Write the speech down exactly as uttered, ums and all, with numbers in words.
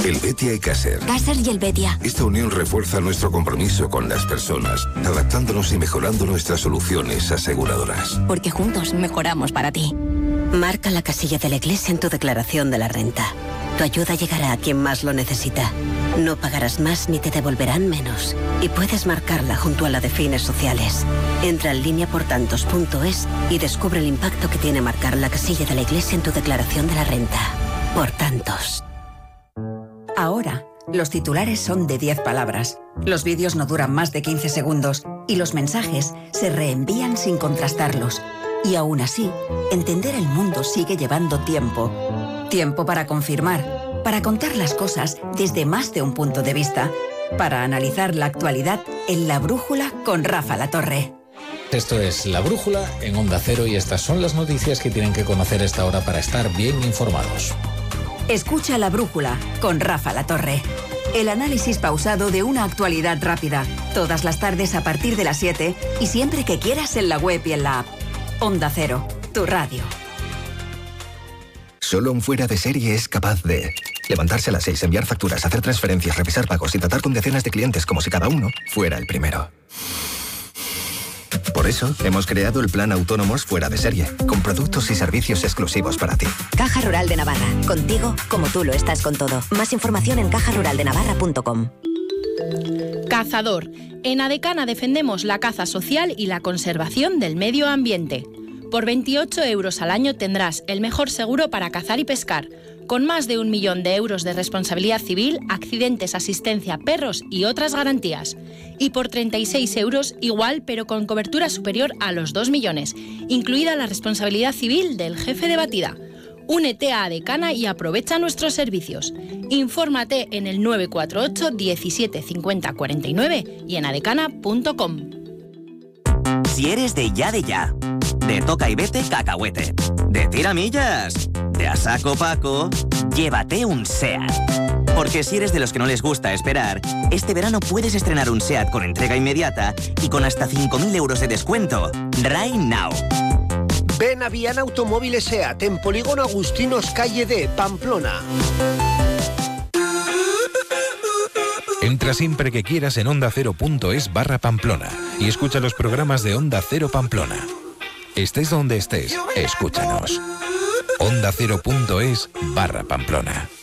Helvetia y Caser. Caser y Helvetia. Esta unión refuerza nuestro compromiso con las personas, adaptándonos y mejorando nuestras soluciones aseguradoras. Porque juntos mejoramos para ti. Marca la casilla de la Iglesia en tu declaración de la renta. Tu ayuda llegará a quien más lo necesita. No pagarás más ni te devolverán menos. Y puedes marcarla junto a la de fines sociales. Entra en línea por tantos punto es y descubre el impacto que tiene marcar la casilla de la Iglesia en tu declaración de la renta. Por tantos. Ahora, los titulares son de diez palabras. Los vídeos no duran más de quince segundos y los mensajes se reenvían sin contrastarlos. Y aún así, entender el mundo sigue llevando tiempo. Tiempo para confirmar, para contar las cosas desde más de un punto de vista, para analizar la actualidad en La Brújula con Rafa Latorre. Esto es La Brújula en Onda Cero y estas son las noticias que tienen que conocer a esta hora para estar bien informados. Escucha La Brújula con Rafa Latorre. El análisis pausado de una actualidad rápida. Todas las tardes a partir de las siete y siempre que quieras en la web y en la app. Onda Cero, tu radio. Solo un fuera de serie es capaz de levantarse a las seis, enviar facturas, hacer transferencias, revisar pagos y tratar con decenas de clientes como si cada uno fuera el primero. Por eso, hemos creado el Plan Autónomos Fuera de Serie, con productos y servicios exclusivos para ti. Caja Rural de Navarra. Contigo, como tú lo estás con todo. Más información en caja rural de navarra punto com. Cazador. En Adecana defendemos la caza social y la conservación del medio ambiente. Por veintiocho euros al año tendrás el mejor seguro para cazar y pescar, con más de un millón de euros de responsabilidad civil, accidentes, asistencia, perros y otras garantías. Y por treinta y seis euros igual, pero con cobertura superior a los dos millones, incluida la responsabilidad civil del jefe de batida. Únete a Adecana y aprovecha nuestros servicios. Infórmate en el nueve cuatro ocho diecisiete cincuenta cuarenta y nueve y en adecana punto com. Si eres de ya de ya, de toca y vete cacahuete, de tiramillas, de a saco paco, llévate un SEAT. Porque si eres de los que no les gusta esperar, este verano puedes estrenar un SEAT con entrega inmediata y con hasta cinco mil euros de descuento. Right now. Ven a Viana Automóviles SEAT en Polígono Agustinos, calle D, Pamplona. Entra siempre que quieras en onda cero punto es barra Pamplona y escucha los programas de Onda Cero Pamplona. Estés donde estés, escúchanos. onda cero punto es barra Pamplona.